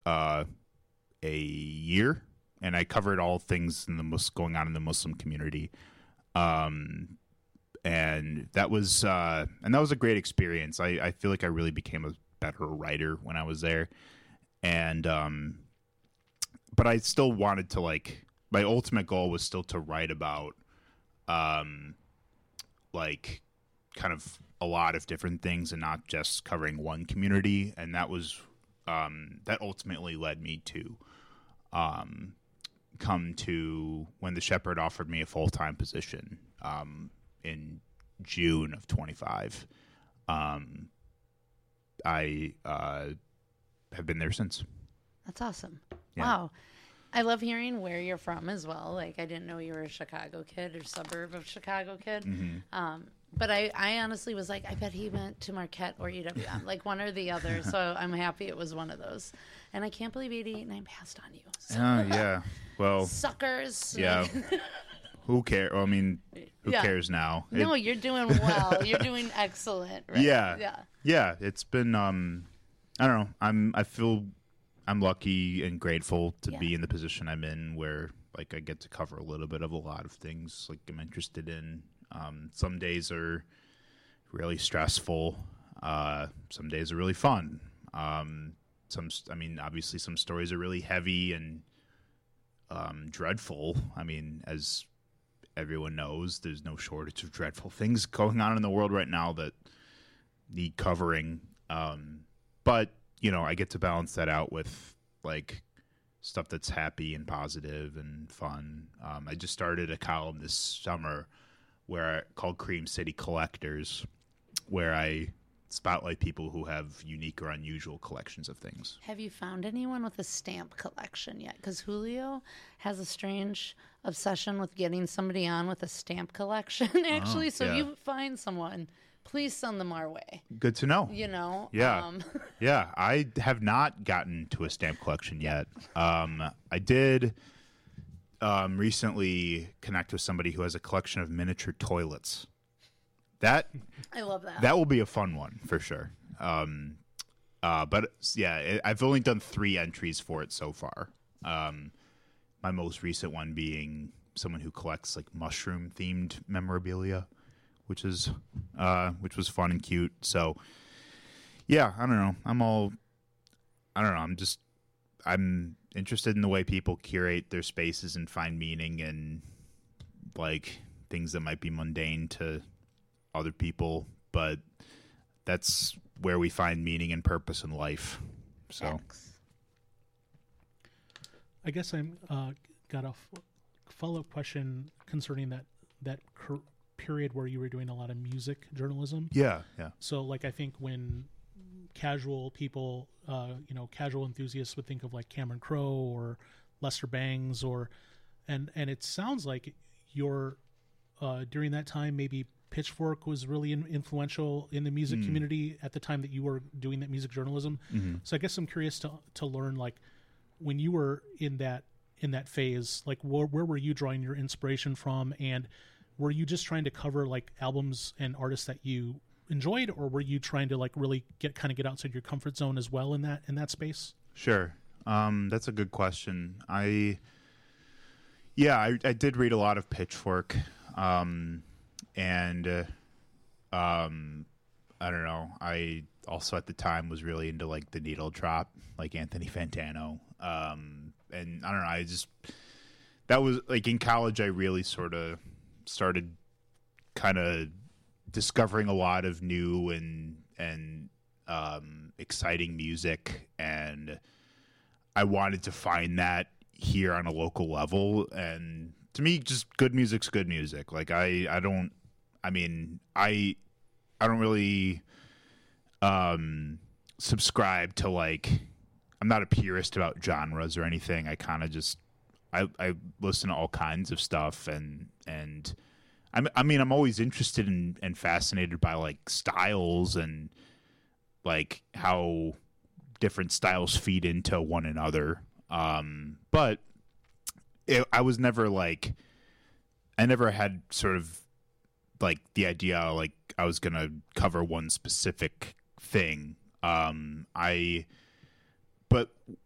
a year, and I covered all things going on in the Muslim community. And that was a great experience. I feel like I really became a better writer when I was there. And but I still wanted to, like, my ultimate goal was still to write about like kind of a lot of different things and not just covering one community. And that was that ultimately led me to come to when the Shepherd offered me a full-time position in June of 25. I have been there since. That's awesome. Yeah. Wow. I love hearing where you're from as well. Like, I didn't know you were a Chicago kid or suburb of Chicago kid. Mm-hmm. But I honestly was like, I bet he went to Marquette or UWM, like one or the other. So I'm happy it was one of those. And I can't believe 88.9 passed on you. So. Yeah. Well, suckers. Yeah. Who cares? I mean, who cares now? No, you're doing well. You're doing excellent. Right? Yeah. It's been, I don't know. I feel I'm lucky and grateful to be in the position I'm in where, like, I get to cover a little bit of a lot of things like I'm interested in. Some days are really stressful. Some days are really fun. Obviously some stories are really heavy and dreadful. I mean, as everyone knows, there's no shortage of dreadful things going on in the world right now that need covering. But, you know, I get to balance that out with, like, stuff that's happy and positive and fun. I just started a column this summer called Cream City Collectors, where I spotlight people who have unique or unusual collections of things. Have you found anyone with a stamp collection yet? Because Julio has a strange obsession with getting somebody on with a stamp collection, actually. If you find someone, please send them our way. Good to know. You know? Yeah. Yeah, I have not gotten to a stamp collection yet. I did recently connect with somebody who has a collection of miniature toilets. I love that. That will be a fun one for sure. But yeah, I've only done 3 entries for it so far. My most recent one being someone who collects, like, mushroom themed memorabilia, which was fun and cute. So yeah, I don't know. I'm interested in the way people curate their spaces and find meaning in, like, things that might be mundane to other people, but that's where we find meaning and purpose in life. So Thanks. I guess I'm got a follow-up question concerning that period where you were doing a lot of music journalism. Yeah. So, like, I think when casual people, casual enthusiasts would think of, like, Cameron Crowe or Lester Bangs, and it sounds like you're during that time maybe Pitchfork was really influential in the music community at the time that you were doing that music journalism. Mm-hmm. So I guess I'm curious to learn, like, when you were in that phase, like, where were you drawing your inspiration from, and were you just trying to cover, like, albums and artists that you enjoyed, or were you trying to, like, really get outside your comfort zone as well in that space? Sure. That's a good question. I did read a lot of Pitchfork. And I don't know. I also at the time was really into, like, the needle drop, like Anthony Fantano. And I don't know. That was, like, in college, I really sort of started kind of discovering a lot of new and exciting music, and I wanted to find that here on a local level. And to me, just good music's good music. Like, I don't really subscribe to, like, I'm not a purist about genres or anything. I kind of just I listen to all kinds of stuff, and I'm always interested in and fascinated by, like, styles and, like, how different styles feed into one another. But I was never, like, I never had sort of, like, the idea, like, I was going to cover one specific thing. But